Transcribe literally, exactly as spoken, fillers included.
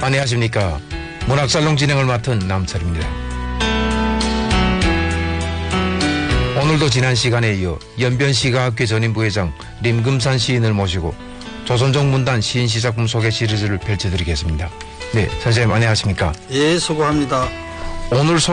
안녕하십니까. 문학살롱 진행을 맡은 남철입니다. 오늘도 지난 시간에 이어 연변시가학회 전임 부회장 림금산 시인을 모시고 조선족 문단 시인 시작품 소개 시리즈를 펼쳐드리겠습니다. 네, 선생님 안녕하십니까. 예, 수고합니다. 오늘